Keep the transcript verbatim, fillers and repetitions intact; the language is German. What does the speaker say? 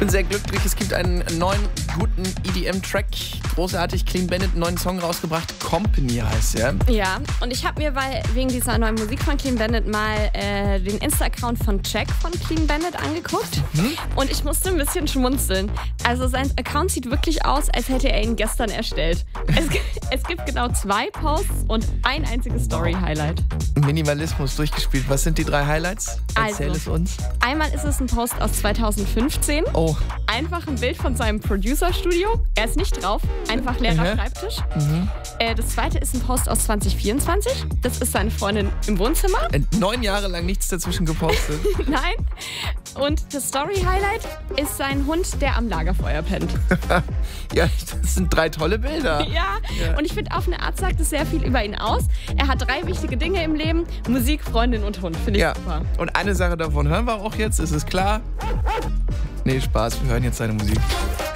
bin sehr glücklich. Es gibt einen neuen, guten E D M-Track. Großartig. Clean Bandit, einen neuen Song rausgebracht. Company heißt er. Ja, und ich habe mir weil wegen dieser neuen Musik von Clean Bandit mal äh, den Insta-Account von Jack von Clean Bandit angeguckt. Mhm. Und ich musste ein bisschen schmunzeln. Also sein Account sieht wirklich aus, als hätte er ihn gestern erstellt. Es, es gibt genau zwei Posts und ein einziges Story-Highlight. Minimalismus durchgespielt. Was sind die drei Highlights? Erzähl also, es uns. Einmal ist es ein Post aus zweitausendfünfzehn. Oh. Einfach ein Bild von seinem Producer-Studio. Er ist nicht drauf. Einfach leerer Mhm. Schreibtisch. Mhm. Äh, das zweite ist ein Post aus zwanzig vierundzwanzig. Das ist seine Freundin im Wohnzimmer. Äh, neun Jahre lang nichts dazwischen gepostet. Nein. Und das Story-Highlight ist sein Hund, der am Lagerfeuer pennt. Ja, das sind drei tolle Bilder. Ja, Ja. und ich finde, auf eine Art sagt es sehr viel über ihn aus. Er hat drei wichtige Dinge im Leben: Musik, Freundin und Hund. Finde ich Ja. super. Und eine Sache davon hören wir auch jetzt, ist es klar? Nee, Spaß, wir hören jetzt seine Musik.